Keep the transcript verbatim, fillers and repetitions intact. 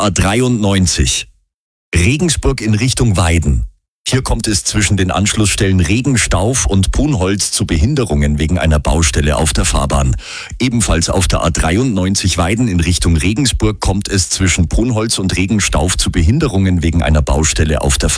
A dreiundneunzig. Regensburg in Richtung Weiden. Hier kommt es zwischen den Anschlussstellen Regenstauf und Punholz zu Behinderungen wegen einer Baustelle auf der Fahrbahn. Ebenfalls auf der A dreiundneunzig Weiden in Richtung Regensburg kommt es zwischen Punholz und Regenstauf zu Behinderungen wegen einer Baustelle auf der Fahrbahn.